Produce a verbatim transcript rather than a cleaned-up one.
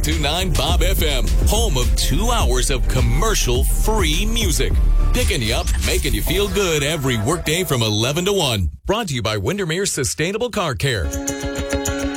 two nine Bob F M, home of two hours of commercial-free music. Picking you up, making you feel good every workday from eleven to one. Brought to you by Windermere Sustainable Car Care.